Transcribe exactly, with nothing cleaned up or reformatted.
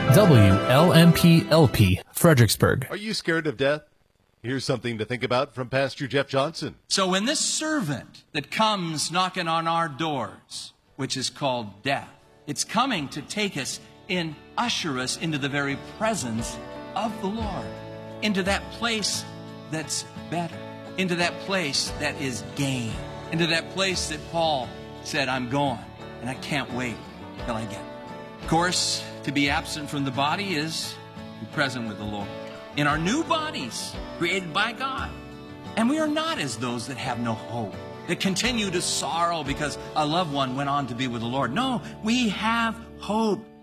W L M P L P, Fredericksburg. Are you scared of death? Here's something to think about from Pastor Jeff Johnson. So when this servant that comes knocking on our doors, which is called death, it's coming to take us and usher us into the very presence of the Lord, into that place that's better, into that place that is gain, into that place that Paul said, I'm going, and I can't wait till I get there. Of course, to be absent from the body is to be present with the Lord. In our new bodies, created by God. And we are not as those that have no hope, that continue to sorrow because a loved one went on to be with the Lord. No, we have hope.